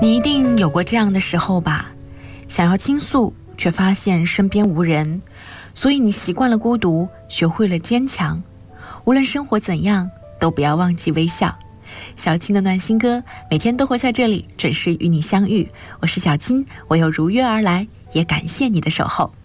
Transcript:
你一定有过这样的时候吧，想要倾诉却发现身边无人，所以你习惯了孤独，学会了坚强。无论生活怎样，都不要忘记微笑。小青的暖心歌每天都会在这里准时与你相遇，我是小青，我又如约而来，也感谢你的守候。